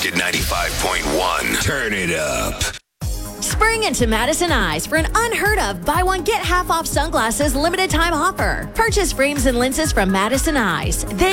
Rocket 95.1. Turn it up. Spring into Madison Eyes for an unheard of buy one get half off sunglasses limited time offer. Purchase frames and lenses from Madison Eyes. Then